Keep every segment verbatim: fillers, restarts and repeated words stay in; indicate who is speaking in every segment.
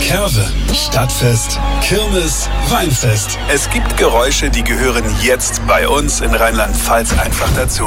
Speaker 1: Kerwe, Stadtfest, Kirmes, Weinfest. Es gibt Geräusche, die gehören jetzt bei uns in Rheinland-Pfalz einfach dazu.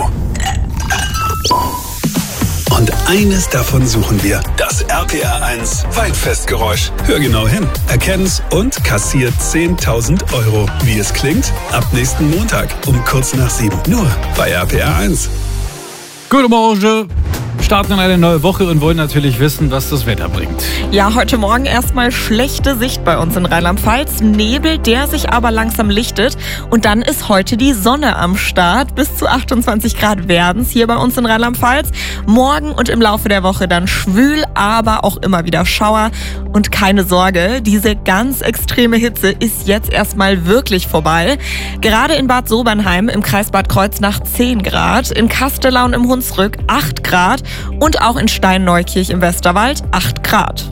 Speaker 1: Und eines davon suchen wir, das R P R eins Weinfestgeräusch. Hör genau hin, erkenn's und kassiert zehntausend Euro. Wie es klingt? Ab nächsten Montag um kurz nach sieben. Nur bei R P R eins.
Speaker 2: Guten Morgen. Starten in eine neue Woche und wollen natürlich wissen, was das Wetter bringt.
Speaker 3: Ja, heute Morgen erstmal schlechte Sicht bei uns in Rheinland-Pfalz. Nebel, der sich aber langsam lichtet. Und dann ist heute die Sonne am Start. Bis zu achtundzwanzig Grad werden es hier bei uns in Rheinland-Pfalz. Morgen und im Laufe der Woche dann schwül, aber auch immer wieder Schauer. Und keine Sorge, diese ganz extreme Hitze ist jetzt erstmal wirklich vorbei. Gerade in Bad Sobernheim im Kreis Bad Kreuznach zehn Grad, in Kastelau und im Hunsrück acht Grad und auch in Steinneukirch im Westerwald acht Grad.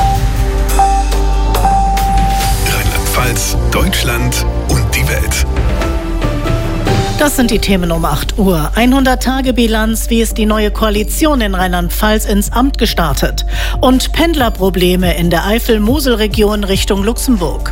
Speaker 1: Rheinland-Pfalz, Deutschland und die Welt.
Speaker 4: Das sind die Themen um acht Uhr. hundert-Tage-Bilanz, wie ist die neue Koalition in Rheinland-Pfalz ins Amt gestartet? Und Pendlerprobleme in der Eifel-Mosel-Region Richtung Luxemburg.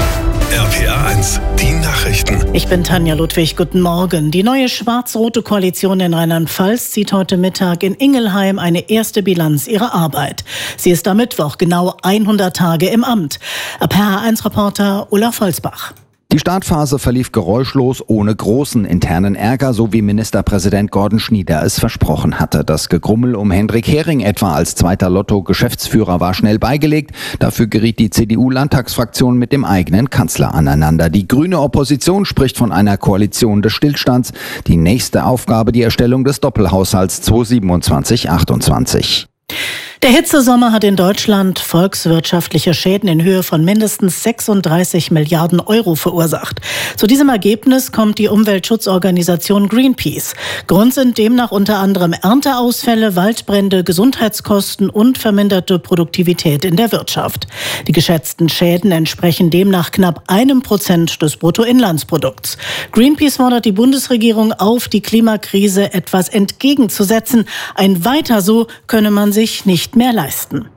Speaker 1: R P R eins, die Nachrichten.
Speaker 4: Ich bin Tanja Ludwig, guten Morgen. Die neue schwarz-rote Koalition in Rheinland-Pfalz zieht heute Mittag in Ingelheim eine erste Bilanz ihrer Arbeit. Sie ist am Mittwoch genau hundert Tage im Amt. R P R eins-Reporter Olaf Holzbach.
Speaker 5: Die Startphase verlief geräuschlos, ohne großen internen Ärger, so wie Ministerpräsident Gordon Schnieder es versprochen hatte. Das Gegrummel um Hendrik Hering etwa als zweiter Lotto-Geschäftsführer war schnell beigelegt. Dafür geriet die C D U-Landtagsfraktion mit dem eigenen Kanzler aneinander. Die grüne Opposition spricht von einer Koalition des Stillstands. Die nächste Aufgabe die Erstellung des Doppelhaushalts zweitausendsiebenundzwanzig achtundzwanzig.
Speaker 4: Der Hitzesommer hat in Deutschland volkswirtschaftliche Schäden in Höhe von mindestens sechsunddreißig Milliarden Euro verursacht. Zu diesem Ergebnis kommt die Umweltschutzorganisation Greenpeace. Grund sind demnach unter anderem Ernteausfälle, Waldbrände, Gesundheitskosten und verminderte Produktivität in der Wirtschaft. Die geschätzten Schäden entsprechen demnach knapp einem Prozent des Bruttoinlandsprodukts. Greenpeace fordert die Bundesregierung auf, die Klimakrise etwas entgegenzusetzen. Ein Weiter so könne man sich nicht mehr leisten.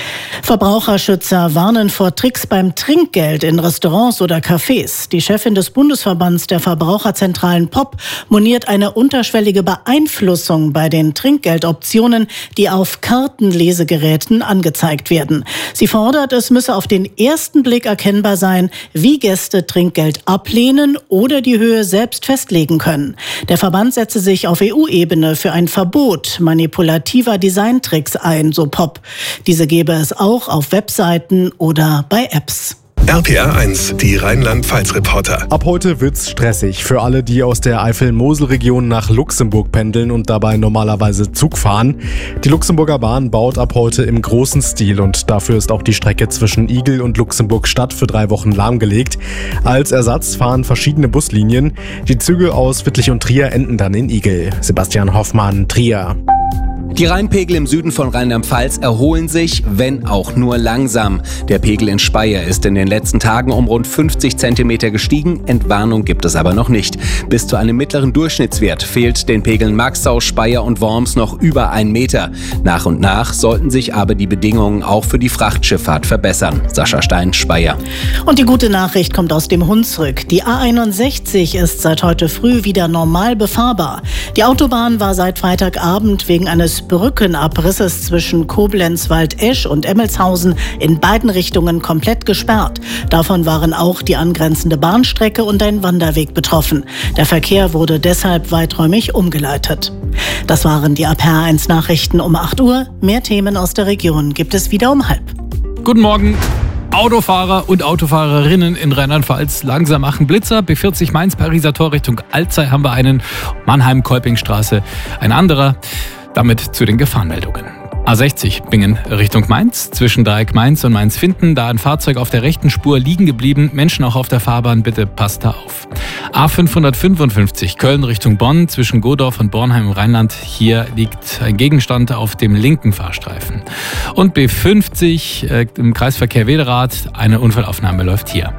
Speaker 4: Verbraucherschützer warnen vor Tricks beim Trinkgeld in Restaurants oder Cafés. Die Chefin des Bundesverbands der Verbraucherzentralen P O P moniert eine unterschwellige Beeinflussung bei den Trinkgeldoptionen, die auf Kartenlesegeräten angezeigt werden. Sie fordert, es müsse auf den ersten Blick erkennbar sein, wie Gäste Trinkgeld ablehnen oder die Höhe selbst festlegen können. Der Verband setze sich auf E U-Ebene für ein Verbot manipulativer Designtricks ein, so P O P. Diese gebe es auch auf Webseiten oder bei Apps.
Speaker 1: R P R eins, die Rheinland-Pfalz-Reporter.
Speaker 6: Ab heute wird's stressig für alle, die aus der Eifel-Mosel-Region nach Luxemburg pendeln und dabei normalerweise Zug fahren. Die Luxemburger Bahn baut ab heute im großen Stil und dafür ist auch die Strecke zwischen Igl und Luxemburg-Stadt für drei Wochen lahmgelegt. Als Ersatz fahren verschiedene Buslinien. Die Züge aus Wittlich und Trier enden dann in Igl. Sebastian Hoffmann, Trier.
Speaker 7: Die Rheinpegel im Süden von Rheinland-Pfalz erholen sich, wenn auch nur langsam. Der Pegel in Speyer ist in den letzten Tagen um rund fünfzig Zentimeter gestiegen. Entwarnung gibt es aber noch nicht. Bis zu einem mittleren Durchschnittswert fehlt den Pegeln Maxau, Speyer und Worms noch über ein Meter. Nach und nach sollten sich aber die Bedingungen auch für die Frachtschifffahrt verbessern. Sascha Stein, Speyer.
Speaker 4: Und die gute Nachricht kommt aus dem Hunsrück. Die A einundsechzig ist seit heute früh wieder normal befahrbar. Die Autobahn war seit Freitagabend wegen eines Brückenabrisses zwischen Koblenz-Waldesch und Emmelshausen in beiden Richtungen komplett gesperrt. Davon waren auch die angrenzende Bahnstrecke und ein Wanderweg betroffen. Der Verkehr wurde deshalb weiträumig umgeleitet. Das waren die R P R eins Nachrichten um acht Uhr. Mehr Themen aus der Region gibt es wieder um halb.
Speaker 2: Guten Morgen. Autofahrer und Autofahrerinnen in Rheinland-Pfalz langsam machen Blitzer. B vierzig Mainz, Pariser Tor Richtung Alzey haben wir einen. Mannheim-Kolpingstraße ein anderer. Damit zu den Gefahrenmeldungen. A sechzig Bingen Richtung Mainz, zwischen Dreieck Mainz und Mainz-Finden, da ein Fahrzeug auf der rechten Spur liegen geblieben, Menschen auch auf der Fahrbahn, bitte passt da auf. A fünfhundertfünfundfünfzig Köln Richtung Bonn, zwischen Godorf und Bornheim im Rheinland, hier liegt ein Gegenstand auf dem linken Fahrstreifen. Und B fünfzig äh, im Kreisverkehr Wederath, eine Unfallaufnahme läuft hier.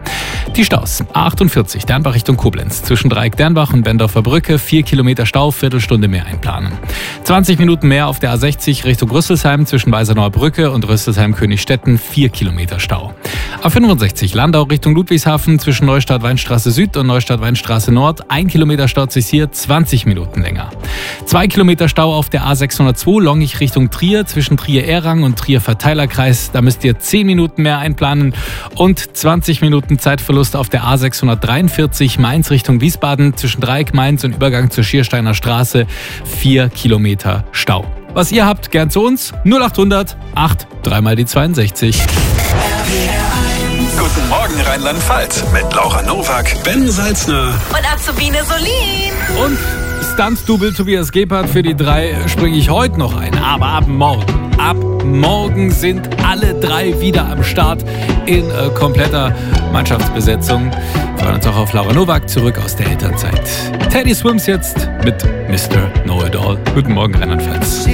Speaker 2: Die Staus. A achtundvierzig, Dernbach Richtung Koblenz. Zwischen Dreieck-Dernbach und Bendorfer Brücke. vier Kilometer Stau, Viertelstunde mehr einplanen. zwanzig Minuten mehr auf der A sechzig Richtung Rüsselsheim. Zwischen Weißenauer Brücke und Rüsselsheim-Königstetten. vier Kilometer Stau. A fünfundsechzig, Landau Richtung Ludwigshafen. Zwischen Neustadt-Weinstraße Süd und Neustadt-Weinstraße Nord. ein Kilometer staut sich hier, zwanzig Minuten länger. zwei Kilometer Stau auf der A sechshundertzwei, Longich Richtung Trier. Zwischen Trier-Errang und Trier-Verteilerkreis. Da müsst ihr zehn Minuten mehr einplanen. Und zwanzig Minuten Zeitverlust auf der A sechshundertdreiundvierzig, Mainz Richtung Wiesbaden. Zwischen Dreieck, Mainz und Übergang zur Schiersteiner Straße. vier Kilometer Stau. Was ihr habt, gern zu uns. null achthundert acht, dreimal die zweiundsechzig.
Speaker 1: Guten Morgen Rheinland-Pfalz mit Laura Nowak, Ben Salzner
Speaker 3: Und Azubine Solin.
Speaker 2: Und Stunt-Double Tobias Gebhardt. Für die drei springe ich heute noch ein. Aber ab morgen, ab morgen sind alle drei wieder am Start in äh, kompletter Mannschaftsbesetzung. Wir freuen uns auch auf Laura Nowak, zurück aus der Elternzeit. Teddy Swims jetzt mit Mister Know-It-All. Guten Morgen Rheinland-Pfalz.